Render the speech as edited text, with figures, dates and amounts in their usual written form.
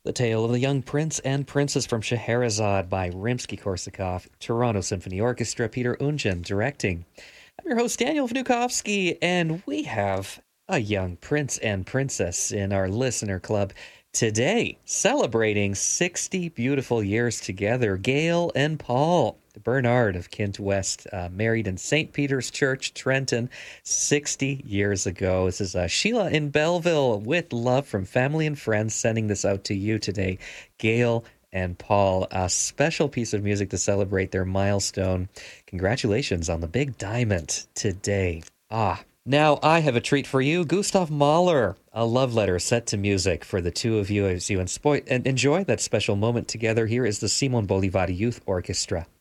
The Tale of the Young Prince and Princess from Scheherazade by Rimsky-Korsakov, Toronto Symphony Orchestra, Peter Unjen directing. I'm your host, Daniel Vnukovsky, and we have a young prince and princess in our listener club today, celebrating 60 beautiful years together. Gail and Paul Bernard of Kint West, married in St. Peter's Church, Trenton, 60 years ago. This is Sheila in Belleville with love from family and friends, sending this out to you today. Gail and Paul, a special piece of music to celebrate their milestone. Congratulations on the big diamond today. Now I have a treat for you. Gustav Mahler, a love letter set to music for the two of you as you enjoy that special moment together. Here is the Simon Bolivar Youth Orchestra.